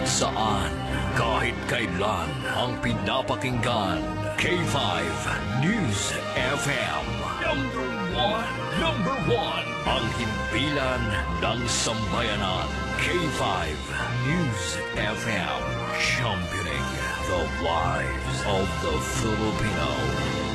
kahit saan, kahit kailan ang pinapakinggan. K5 News FM. Number one, ang himpilan ng sambayanan. K5 News FM. Championing the lives of the Filipino.